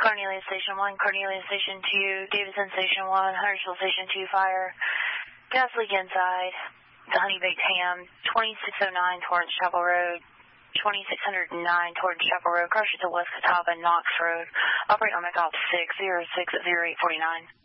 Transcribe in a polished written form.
Cornelius Station 1, Cornelius Station 2, Davidson Station 1, Huntersville Station 2 fire. Gas leak inside the Honey Baked Ham, 2609 Torrance Chapel Road, 2609 Torrance Chapel Road, Crush to West Catawba, Knox Road. Operate on McDonald 606 at 0849.